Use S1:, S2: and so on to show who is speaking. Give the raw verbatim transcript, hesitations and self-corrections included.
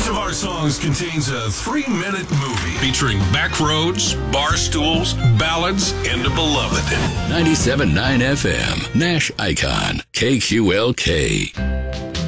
S1: of our songs contains a three-minute movie featuring back roads, bar stools, ballads, and a beloved.
S2: ninety-seven point nine F M, Nash Icon, K Q L K.